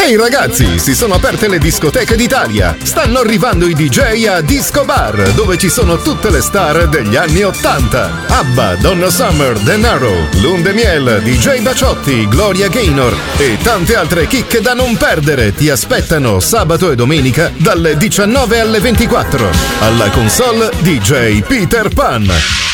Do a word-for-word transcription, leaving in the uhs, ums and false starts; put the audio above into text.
Ehi ragazzi, si sono aperte le discoteche d'Italia. Stanno arrivando i D J a Disco Bar, dove ci sono tutte le star degli anni ottanta. ABBA, Donna Summer, De Niro, Lune de Miel, D J Baciotti, Gloria Gaynor e tante altre chicche da non perdere ti aspettano sabato e domenica dalle diciannove alle ventiquattro. Alla console D J Peter Pan.